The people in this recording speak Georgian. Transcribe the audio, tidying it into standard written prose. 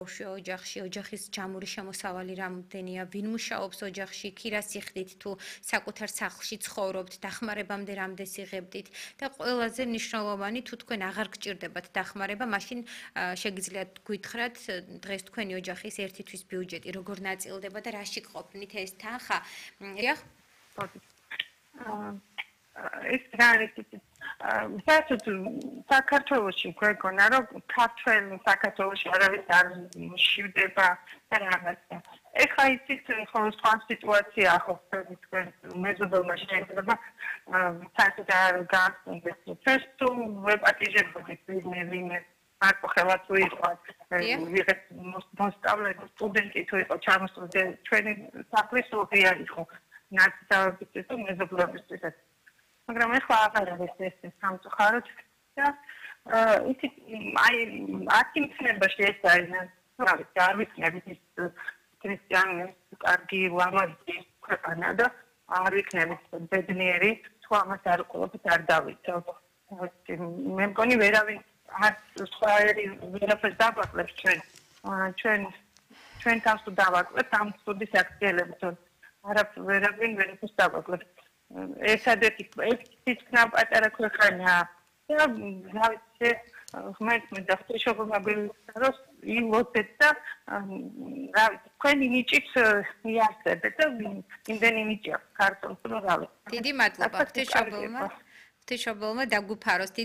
ოჯახში, ოჯახის ჯამური შემოსავალი რამდენია, ვინ მუშაობს ოჯახში, ქირას იხდით თუ საკუთარ სახლში ცხოვრობთ, დახმარებამდე რამდენს იღებდით და ყველაზე მნიშვნელოვანი თუ თქვენ აღარ გჭირდებათ დახმარება, მაშინ შეგიძლიათ გითხრათ დღეს თქვენი ოჯახის ერთი თვის ბიუჯეტი როგორ ნაწილდება და რაში გყოფნით ეს თანხა. ეს რა არის საერთოდ საქართველოში გვეგონა რომ საქართველოში არავის არ მშვიდება და რაღაცა. ეხლა იცით ხოლმე სხვა სიტუაცია ხო თქვენ მეზობელმა შეიძლება საერთოდ არ გასწონდეს ეს თუ ვეპატიჟებოდით ვინმე მარტო ხელად თუ იყო ვიღაც მოსწავლე სტუდენტი თუ იყო ჩამოსული ჩვენი სახლის ოღია იყო ნაცდავებისთვის თუ მეზობლებისთვისაც მაგრამ ეხლა აღარ არის ეს სამწუხაროდ და იცით აი აკიმცნებაში ეს არის არ ვიცნებით ის ქრისტიანი კარგი ლამაზი ქვეყანა და არ ვიქნებით ბედნიერი თუ ამას არ უყურებთ არ დავიცავ მე მგონი ვერავინ არ სხვა ვერაფერს დავაკლებს ჩვენ თავს თუ დავაკლებთ ამ სტუდიის აქციელებს ვერავინ ვერაფერს დავაკლებს ერთადერთი თითქნა პატარა ქვეყანა და რა ვიცი ღმერთმა და ღვთისმშობელმა რომ იმოდეთ და რა ვიცი თქვენი ნიჭით მიარსებეთ და იმდენი ნიჭი აქვს ქართულს რომ რა ვიცი დიდი მადლობა ღვთისმშობელმა დაგვიფაროს